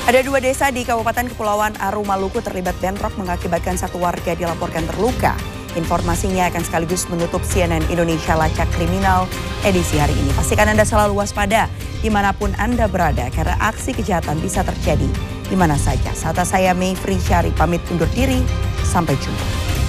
Ada 2 desa di Kabupaten Kepulauan Aru, Maluku terlibat bentrok mengakibatkan 1 warga dilaporkan terluka. Informasinya akan sekaligus menutup CNN Indonesia Lacak Kriminal edisi hari ini. Pastikan Anda selalu waspada dimanapun Anda berada karena aksi kejahatan bisa terjadi di mana saja. Saat saya Mayfri Syari pamit undur diri, sampai jumpa.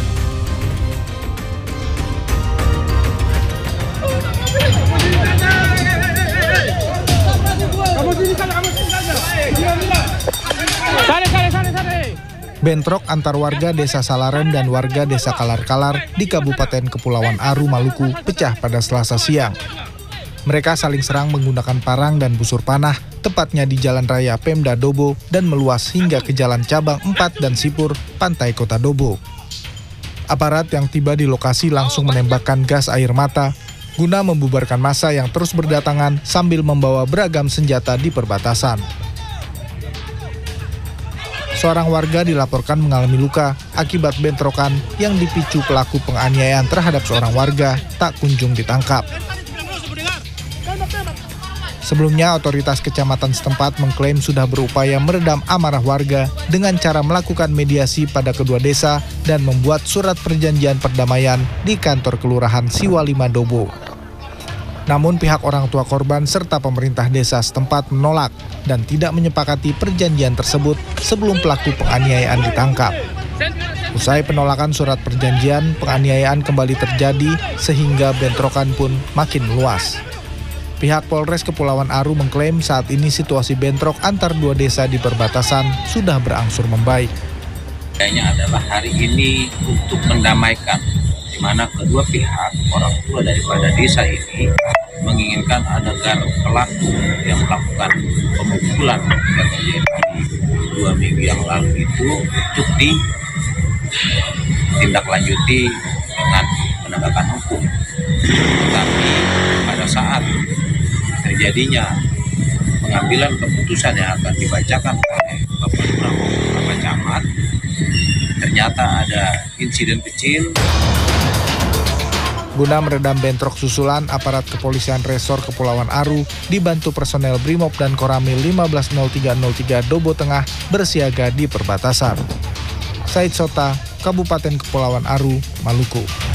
Bentrok antar warga Desa Salaren dan warga Desa Kalar-Kalar di Kabupaten Kepulauan Aru, Maluku pecah pada Selasa siang. Mereka saling serang menggunakan parang dan busur panah, tepatnya di Jalan Raya Pemda Dobo dan meluas hingga ke Jalan Cabang 4 dan Sipur, Pantai Kota Dobo. Aparat yang tiba di lokasi langsung menembakkan gas air mata guna membubarkan massa yang terus berdatangan sambil membawa beragam senjata di perbatasan. Seorang warga dilaporkan mengalami luka akibat bentrokan yang dipicu pelaku penganiayaan terhadap seorang warga tak kunjung ditangkap. Sebelumnya, otoritas kecamatan setempat mengklaim sudah berupaya meredam amarah warga dengan cara melakukan mediasi pada kedua desa dan membuat surat perjanjian perdamaian di kantor Kelurahan Siwalima Dobo. Namun pihak orang tua korban serta pemerintah desa setempat menolak dan tidak menyepakati perjanjian tersebut sebelum pelaku penganiayaan ditangkap. Usai penolakan surat perjanjian, penganiayaan kembali terjadi sehingga bentrokan pun makin meluas. Pihak Polres Kepulauan Aru mengklaim saat ini situasi bentrok antar 2 desa di perbatasan sudah berangsur membaik. Kayaknya adalah hari ini untuk mendamaikan, di mana kedua pihak, orang tua daripada desa ini menginginkan agar pelaku yang melakukan pemukulan yang terjadi 2 minggu yang lalu itu untuk ditindaklanjuti dengan penegakan hukum. Tetapi pada saat terjadinya pengambilan keputusan yang akan dibacakan oleh Bapak Lurah Bapak Camat, ternyata ada insiden kecil. Guna meredam bentrok susulan, aparat kepolisian Resor Kepulauan Aru dibantu personel Brimob dan Koramil 150303 Dobo Tengah bersiaga di perbatasan. Said Sota, Kabupaten Kepulauan Aru, Maluku.